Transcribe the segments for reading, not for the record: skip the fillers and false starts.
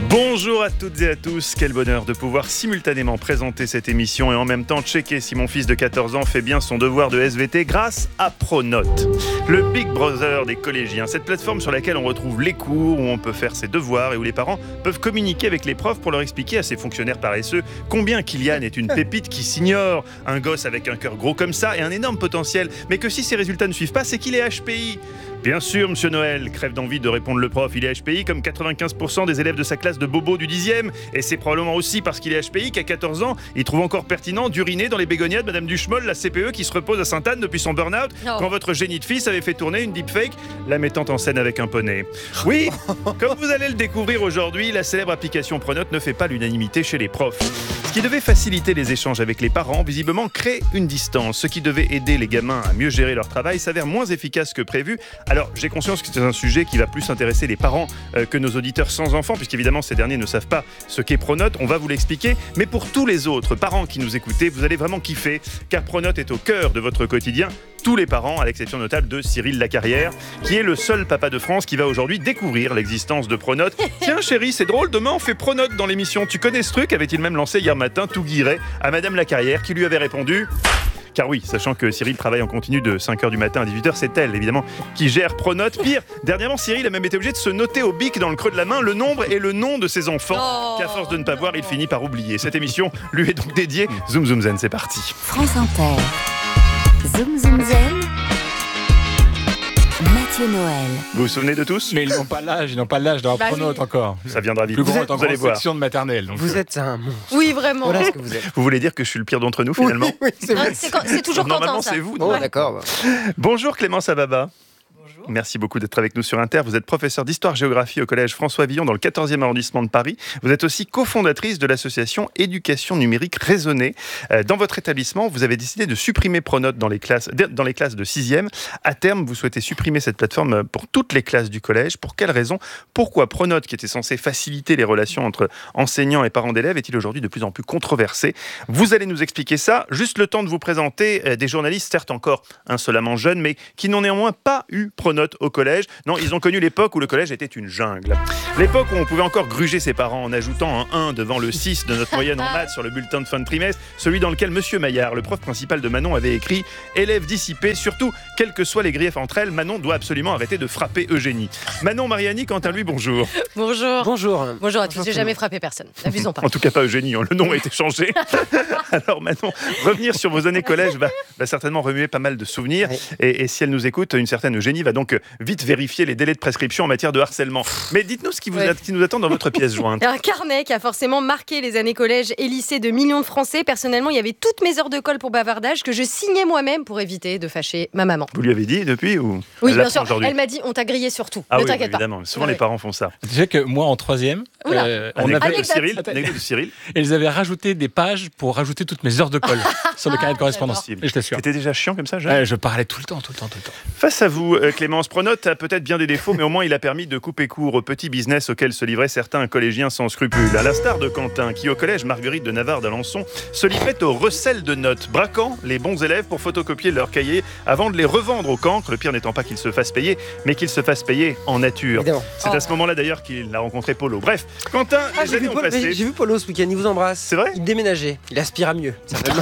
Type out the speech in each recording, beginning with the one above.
Bonjour à toutes et à tous, quel bonheur de pouvoir simultanément présenter cette émission et en même temps checker si mon fils de 14 ans fait bien son devoir de SVT grâce à Pronote, le Big Brother des collégiens, cette plateforme sur laquelle on retrouve les cours, où on peut faire ses devoirs et où les parents peuvent communiquer avec les profs pour leur expliquer à ces fonctionnaires paresseux combien Kylian est une pépite qui s'ignore, un gosse avec un cœur gros comme ça et un énorme potentiel, mais que si ses résultats ne suivent pas, c'est qu'il est HPI. Bien sûr, Monsieur Noël, crève d'envie de répondre le prof, il est HPI comme 95% des élèves de sa classe de Bobo du 10e. Et c'est probablement aussi parce qu'il est HPI qu'à 14 ans, il trouve encore pertinent d'uriner dans les bégonias de Madame Duchemol, la CPE qui se repose à Sainte-Anne depuis son burn-out, quand votre génie de fils avait fait tourner une deepfake, la mettant en scène avec un poney. Oui, comme vous allez le découvrir aujourd'hui, la célèbre application Pronote ne fait pas l'unanimité chez les profs. Ce qui devait faciliter les échanges avec les parents, visiblement crée une distance. Ce qui devait aider les gamins à mieux gérer leur travail s'avère moins efficace que prévu. Alors, j'ai conscience que c'est un sujet qui va plus intéresser les parents que nos auditeurs sans enfants, puisqu'évidemment, ces derniers ne savent pas ce qu'est Pronote. On va vous l'expliquer. Mais pour tous les autres parents qui nous écoutez, vous allez vraiment kiffer, car Pronote est au cœur de votre quotidien. Tous les parents, à l'exception notable de Cyril Lacarrière, qui est le seul papa de France qui va aujourd'hui découvrir l'existence de Pronote. Tiens chérie, c'est drôle, demain on fait Pronote dans l'émission. Tu connais ce truc ? Avait-il même lancé hier matin, tout guiré, à Madame Lacarrière, qui lui avait répondu... Car oui, sachant que Cyril travaille en continu de 5h du matin à 18h, c'est elle, évidemment, qui gère Pronote. Pire, dernièrement, Cyril a même été obligé de se noter au bic dans le creux de la main le nombre et le nom de ses enfants, qu'à force de ne pas voir, il finit par oublier. Cette émission lui est donc dédiée. Zoom Zoom Zen, c'est parti. France Inter. Zoom Zoom Zen. Mathieu Noël. Vous vous souvenez de tous ? Mais ils n'ont pas l'âge d'avoir Pronote encore. Ça viendra vite. Plus grand est en vous allez voir. section de maternelle. Donc Vous êtes un monstre. Oui, vraiment. Voilà ce que vous êtes. Vous voulez dire que je suis le pire d'entre nous, finalement ? Oui, c'est Non, vrai. c'est toujours Normalement, Quentin, ça. c'est vous. Oh, Ouais. d'accord. Bonjour Clémence Ababa. Merci beaucoup d'être avec nous sur Inter. Vous êtes professeure d'histoire-géographie au collège François Villon dans le 14e arrondissement de Paris. Vous êtes aussi cofondatrice de l'association Éducation numérique raisonnée. Dans votre établissement, vous avez décidé de supprimer Pronote dans les classes de 6e. À terme, vous souhaitez supprimer cette plateforme pour toutes les classes du collège. Pour quelle raison ? Pourquoi Pronote, qui était censé faciliter les relations entre enseignants et parents d'élèves, est-il aujourd'hui de plus en plus controversé ? Vous allez nous expliquer ça. Juste le temps de vous présenter des journalistes, certes encore insolemment jeunes, mais qui n'ont néanmoins pas eu Pronote au collège. Non, ils ont connu l'époque où le collège était une jungle. L'époque où on pouvait encore gruger ses parents en ajoutant un 1 devant le 6 de notre moyenne en maths sur le bulletin de fin de trimestre, celui dans lequel Monsieur Maillard, le prof principal de Manon, avait écrit « Élève dissipé, surtout, quels que soient les griefs entre elles, Manon doit absolument arrêter de frapper Eugénie. » Manon Mariani, quant à lui, bonjour. Bonjour. Bonjour. Bonjour à tous. J'ai jamais frappé personne. N'abusons pas. En tout cas pas Eugénie, le nom a été changé. Alors Manon, revenir sur vos années collège va certainement remuer pas mal de souvenirs. Oui. Et si elle nous écoute, une certaine Eugénie va donc vite vérifier les délais de prescription en matière de harcèlement. Mais dites-nous ce qui nous attend dans votre pièce jointe. Un carnet qui a forcément marqué les années collège et lycée de millions de Français. Personnellement, il y avait toutes mes heures de colle pour bavardage que je signais moi-même pour éviter de fâcher ma maman. Vous lui avez dit depuis ou Oui, elle bien l'apprend sûr. aujourd'hui Elle m'a dit on t'a grillé sur tout. Ah Ne oui, t'inquiète pas. évidemment. Souvent Ouais. les parents font ça. tu sais que moi en 3e, Oula. on Anecdote avait, de Cyril. Attends. Anecdote de Cyril. ils avaient rajouté des pages pour rajouter toutes mes heures de colle sur le carnet de correspondance. Possible. Et je t'assure. C'était déjà chiant comme ça, jeune. Je parlais tout le temps. Face à vous, Clémence, Pronote a peut-être bien des défauts, mais au moins il a permis de couper court au petit business auquel se livraient certains collégiens sans scrupules. À l'instar de Quentin, qui au collège Marguerite de Navarre d'Alençon se livrait au recel de notes, braquant les bons élèves pour photocopier leurs cahiers avant de les revendre au cancre, le pire n'étant pas qu'ils se fassent payer, mais qu'ils se fassent payer en nature. Évidemment. C'est à ce moment-là d'ailleurs qu'il a rencontré Polo. Bref, Quentin, les années ont passé. J'ai vu Polo ce week-end, il vous embrasse. C'est vrai ? Il déménageait. Il aspire à mieux, certainement.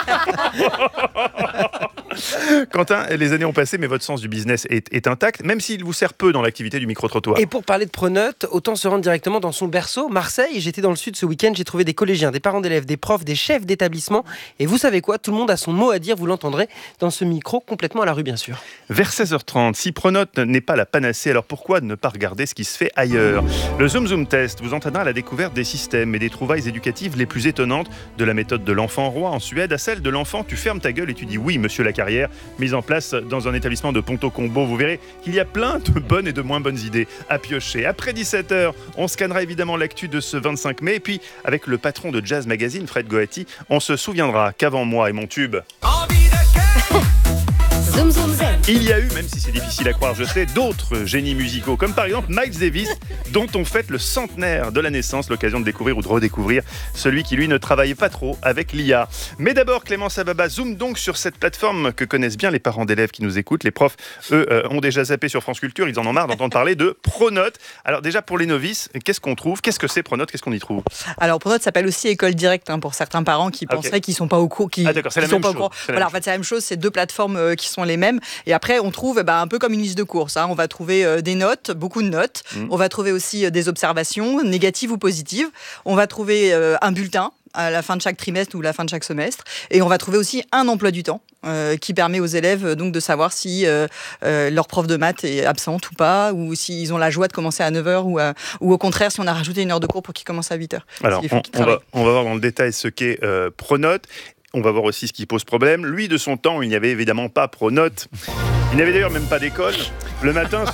Quentin, les années ont passé, mais votre sens du business est intact, même s'il vous sert peu dans l'activité du micro-trottoir. Et pour parler de Pronote, autant se rendre directement dans son berceau, Marseille. J'étais dans le sud ce week-end, j'ai trouvé des collégiens, des parents d'élèves, des profs, des chefs d'établissement. Et vous savez quoi ? Tout le monde a son mot à dire, vous l'entendrez dans ce micro, complètement à la rue, bien sûr. Vers 16h30, si Pronote n'est pas la panacée, alors pourquoi ne pas regarder ce qui se fait ailleurs ? Le Zoom Zoom Test vous entraînera à la découverte des systèmes et des trouvailles éducatives les plus étonnantes, de la méthode de l'enfant roi en Suède à celle de l'enfant tu fermes ta gueule et tu dis oui, monsieur Lacarrière, mise en place dans un établissement de Ponto Combo. Vous verrez qu'il y a plein de bonnes et de moins bonnes idées à piocher. Après 17h, on scannera évidemment l'actu de ce 25 mai. Et puis, avec le patron de Jazz Magazine, Fred Goati, on se souviendra qu'avant moi et mon tube... Zoom Zoom Zen. Il y a eu, même si c'est difficile à croire, je sais, d'autres génies musicaux, comme par exemple Miles Davis, dont on fête le centenaire de la naissance, l'occasion de découvrir ou de redécouvrir celui qui, lui, ne travaille pas trop avec l'IA. Mais d'abord, Clémence Ababa, zoom donc sur cette plateforme que connaissent bien les parents d'élèves qui nous écoutent. Les profs, eux, ont déjà zappé sur France Culture, ils en ont marre d'entendre parler de Pronote. Alors déjà, pour les novices, qu'est-ce qu'on trouve ? Qu'est-ce que c'est Pronote ? Qu'est-ce qu'on y trouve ? Alors Pronote s'appelle aussi École Directe pour certains parents qui penseraient qu'ils sont pas au cours. Ah d'accord, c'est la même chose. Voilà, en fait c'est la même chose, c'est deux plateformes qui sont les mêmes. Et après on trouve un peu comme une liste de courses. On va trouver des notes, beaucoup de notes. On va trouver aussi des observations, négatives ou positives. On va trouver un bulletin à la fin de chaque trimestre ou la fin de chaque semestre. Et on va trouver aussi un emploi du temps qui permet aux élèves donc de savoir si leur prof de maths est absente ou pas, ou s'ils ont la joie de commencer à 9h ou au contraire si on a rajouté une heure de cours pour qu'ils commencent à 8h. Alors on va voir dans le détail ce qu'est Pronote. On va voir aussi ce qui pose problème. Lui, de son temps, il n'y avait évidemment pas Pronote. Il n'avait d'ailleurs même pas d'école. Le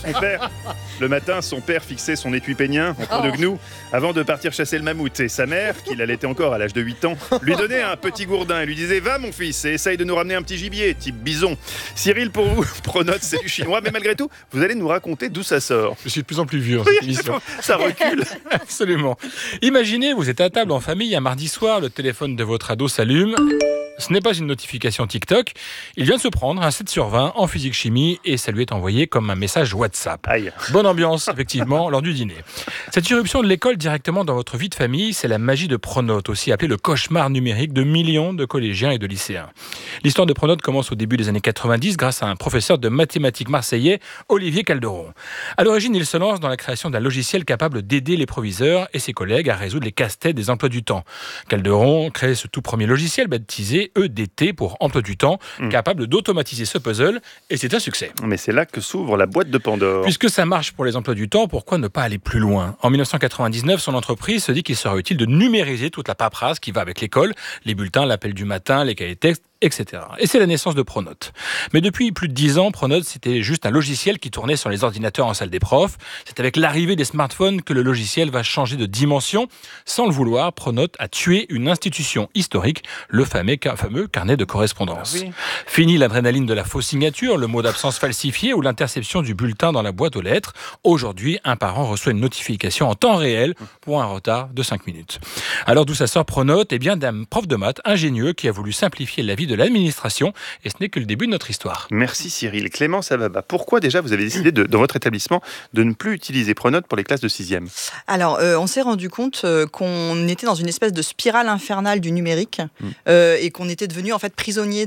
matin, son père fixait son étui pénien en coin de gnou avant de partir chasser le mammouth. Et sa mère, qui l'allaitait encore à l'âge de 8 ans, lui donnait un petit gourdin et lui disait « Va mon fils, et essaye de nous ramener un petit gibier, type bison. » Cyril, pour vous, Pronote, c'est du chinois. Mais malgré tout, vous allez nous raconter d'où ça sort. Je suis de plus en plus vieux en cette émission. Ça recule. Absolument. Imaginez, vous êtes à table en famille un mardi soir, le téléphone de votre ado s'allume. Ce n'est pas une notification TikTok. Il vient de se prendre un 7 sur 20 en physique-chimie et ça lui est envoyé comme un message WhatsApp. Aïe. Bonne ambiance, effectivement, lors du dîner. Cette irruption de l'école directement dans votre vie de famille, c'est la magie de Pronote, aussi appelée le cauchemar numérique de millions de collégiens et de lycéens. L'histoire de Pronote commence au début des années 90 grâce à un professeur de mathématiques marseillais, Olivier Calderon. À l'origine, il se lance dans la création d'un logiciel capable d'aider les proviseurs et ses collègues à résoudre les casse-têtes des emplois du temps. Calderon crée ce tout premier logiciel baptisé EDT pour emploi du temps, capable d'automatiser ce puzzle, et c'est un succès. Mais c'est là que s'ouvre la boîte de Pandore. Puisque ça marche pour les emplois du temps, pourquoi ne pas aller plus loin ? En 1999, son entreprise se dit qu'il serait utile de numériser toute la paperasse qui va avec l'école, les bulletins, l'appel du matin, les cahiers de texte, etc. Et c'est la naissance de Pronote. Mais depuis plus de 10 ans, Pronote, c'était juste un logiciel qui tournait sur les ordinateurs en salle des profs. C'est avec l'arrivée des smartphones que le logiciel va changer de dimension. Sans le vouloir, Pronote a tué une institution historique, le fameux carnet de correspondance. Ah oui. Fini l'adrénaline de la fausse signature, le mot d'absence falsifié ou l'interception du bulletin dans la boîte aux lettres. Aujourd'hui, un parent reçoit une notification en temps réel pour un retard de 5 minutes. Alors d'où ça sort Pronote ? Eh bien d'un prof de maths ingénieux qui a voulu simplifier la vie de l'administration, et ce n'est que le début de notre histoire. Merci Cyril. Clémence Ababa, pourquoi déjà vous avez décidé dans votre établissement de ne plus utiliser Pronote pour les classes de 6e ? Alors, on s'est rendu compte qu'on était dans une espèce de spirale infernale du numérique et qu'on était devenu en fait prisonnier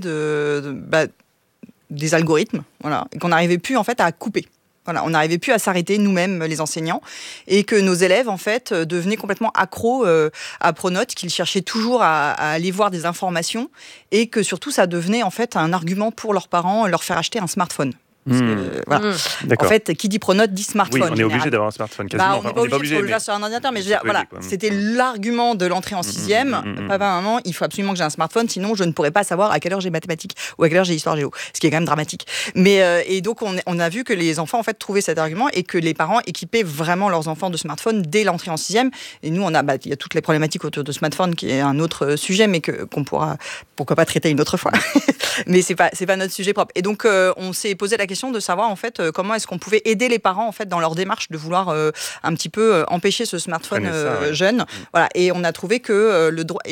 des algorithmes, voilà, et qu'on n'arrivait plus en fait à couper. Voilà, on n'arrivait plus à s'arrêter nous-mêmes, les enseignants, et que nos élèves, en fait, devenaient complètement accros à Pronote, qu'ils cherchaient toujours à aller voir des informations, et que surtout, ça devenait en fait un argument pour leurs parents, leur faire acheter un smartphone. Voilà. En fait, qui dit Pronote dit smartphone. Oui, on est obligé d'avoir un smartphone quasiment. On n'est pas obligé de le faire sur un ordinateur, mais je veux dire, voilà, c'était l'argument de l'entrée en 6e. Papa, maman, il faut absolument que j'ai un smartphone, sinon je ne pourrais pas savoir à quelle heure j'ai mathématiques ou à quelle heure j'ai histoire géo, ce qui est quand même dramatique. Mais et donc on a vu que les enfants en fait trouvaient cet argument et que les parents équipaient vraiment leurs enfants de smartphones dès l'entrée en 6e. Et nous, il y a toutes les problématiques autour de smartphone qui est un autre sujet, mais qu'on pourra pourquoi pas traiter une autre fois. Mais c'est pas notre sujet propre. Et donc on s'est posé la question de savoir en fait comment est-ce qu'on pouvait aider les parents en fait dans leur démarche de vouloir un petit peu empêcher ce smartphone jeune. Voilà. Et on a trouvé que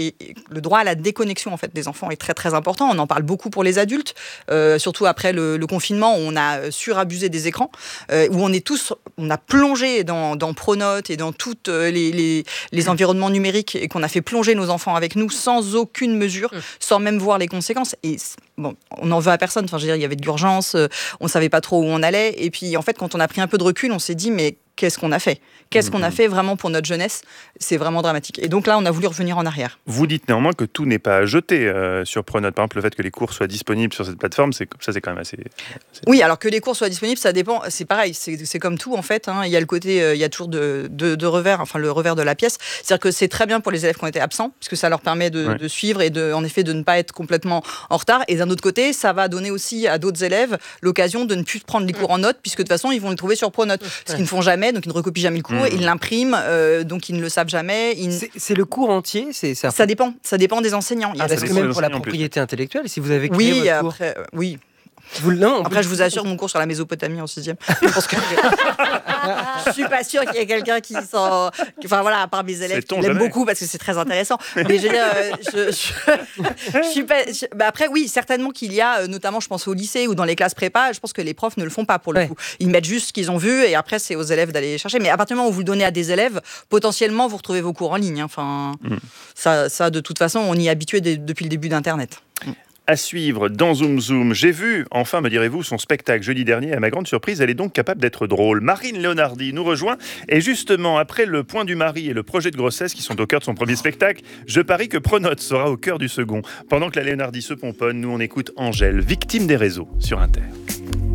le droit à la déconnexion en fait des enfants est très très important. On en parle beaucoup pour les adultes, surtout après le confinement où on a surabusé des écrans, où on a plongé dans Pronote et dans tous les environnements numériques et qu'on a fait plonger nos enfants avec nous sans aucune mesure, sans même voir les conséquences. Et bon, on n'en veut à personne. Enfin, je veux dire, il y avait de l'urgence, on savait pas trop où on allait. Et puis, en fait, quand on a pris un peu de recul, on s'est dit, mais qu'est-ce qu'on a fait ? Qu'est-ce qu'on a fait vraiment pour notre jeunesse ? C'est vraiment dramatique. Et donc là, on a voulu revenir en arrière. Vous dites néanmoins que tout n'est pas à jeter sur Pronote. Par exemple, le fait que les cours soient disponibles sur cette plateforme, c'est quand même assez... Oui, alors que les cours soient disponibles, ça dépend. C'est pareil, c'est comme tout en fait. Il y a le côté, il y a toujours de revers, enfin le revers de la pièce. C'est-à-dire que c'est très bien pour les élèves qui ont été absents, puisque ça leur permet de suivre et en effet de ne pas être complètement en retard. Et d'un autre côté, ça va donner aussi à d'autres élèves l'occasion de ne plus prendre les cours en notes, puisque de toute façon, ils vont les trouver sur Pronote. Ce qu'ils ne font jamais, donc ils ne recopient jamais le cours, ils l'impriment, donc ils ne le savent jamais. C'est le cours entier, ça dépend des enseignants. Est-ce que même pour la propriété intellectuelle, si vous avez créé votre cours... oui. Après, je vous assure, mon cours sur la Mésopotamie en 6e. Je pense que je suis pas sûre qu'il y ait quelqu'un qui s'en... Enfin voilà, à part mes élèves qui l'aiment beaucoup parce que c'est très intéressant. Mais je veux dire, je suis pas... après, oui, certainement qu'il y a, notamment, je pense au lycée ou dans les classes prépa, je pense que les profs ne le font pas pour le coup. Ils mettent juste ce qu'ils ont vu et après, c'est aux élèves d'aller chercher. Mais à partir du moment où vous le donnez à des élèves, potentiellement, vous retrouvez vos cours en ligne. Enfin, ça, de toute façon, on y est habitué depuis le début d'Internet. À suivre dans Zoom Zoom. J'ai vu, enfin me direz-vous, son spectacle jeudi dernier. À ma grande surprise, elle est donc capable d'être drôle. Marine Leonardi nous rejoint. Et justement, après le point du mari et le projet de grossesse qui sont au cœur de son premier spectacle, je parie que Pronote sera au cœur du second. Pendant que la Leonardi se pomponne, nous on écoute Angèle, victime des réseaux sur Inter.